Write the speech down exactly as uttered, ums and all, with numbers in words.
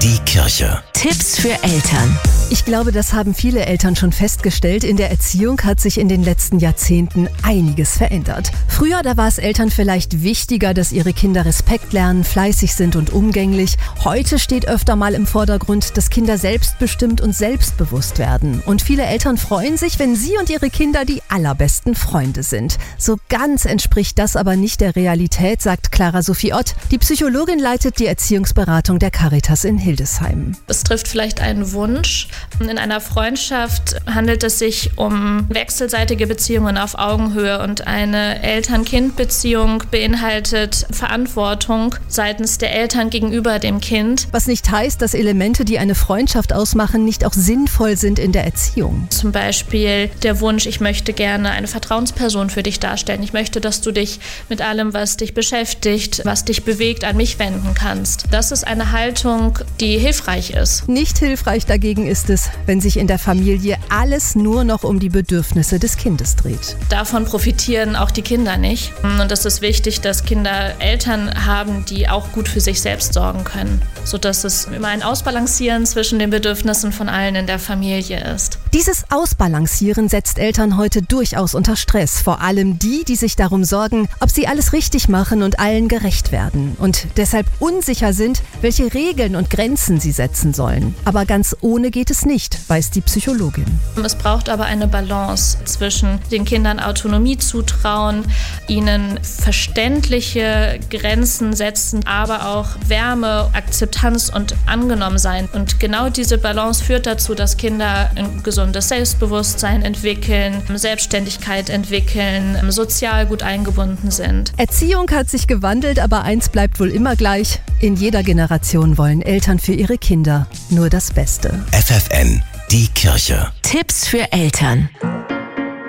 die Kirche. Tipps für Eltern. Ich glaube, das haben viele Eltern schon festgestellt. In der Erziehung hat sich in den letzten Jahrzehnten einiges verändert. Früher, da war es Eltern vielleicht wichtiger, dass ihre Kinder Respekt lernen, fleißig sind und umgänglich. Heute steht öfter mal im Vordergrund, dass Kinder selbstbestimmt und selbstbewusst werden. Und viele Eltern freuen sich, wenn sie und ihre Kinder die allerbesten Freunde sind. So ganz entspricht das aber nicht der Realität, sagt Clara Sophie Ott. Die Psychologin leitet die Erziehungsberatung der Caritas in Hildesheim. Es trifft vielleicht einen Wunsch. In einer Freundschaft handelt es sich um wechselseitige Beziehungen auf Augenhöhe und eine Eltern-Kind-Beziehung beinhaltet Verantwortung seitens der Eltern gegenüber dem Kind. Was nicht heißt, dass Elemente, die eine Freundschaft ausmachen, nicht auch sinnvoll sind in der Erziehung. Zum Beispiel der Wunsch, ich möchte gerne eine Vertrauensperson für dich darstellen. Ich möchte, dass du dich mit allem, was dich beschäftigt, was dich bewegt, an mich wenden kannst. Das ist eine Haltung, die hilfreich ist. Nicht hilfreich dagegen ist es, wenn sich in der Familie alles nur noch um die Bedürfnisse des Kindes dreht. Davon profitieren auch die Kinder nicht. Und es ist wichtig, dass Kinder Eltern haben, die auch gut für sich selbst sorgen können, sodass es immer ein Ausbalancieren zwischen den Bedürfnissen von allen in der Familie ist. Dieses Ausbalancieren setzt Eltern heute durchaus unter Stress. Vor allem die, die sich darum sorgen, ob sie alles richtig machen und allen gerecht werden. Und deshalb unsicher sind, welche Regeln und Grenzen sie setzen sollen. Aber ganz ohne geht es nicht, weiß die Psychologin. Es braucht aber eine Balance zwischen den Kindern Autonomie zutrauen, ihnen verständliche Grenzen setzen, aber auch Wärme, Akzeptanz und Angenommensein. Und genau diese Balance führt dazu, dass Kinder ein gesundes Selbstbewusstsein entwickeln, Selbstständigkeit entwickeln, sozial gut eingebunden sind. Erziehung hat sich gewandelt, aber eins bleibt wohl immer gleich. In jeder Generation wollen Eltern für ihre Kinder nur das Beste. F F N, die Kirche. Tipps für Eltern.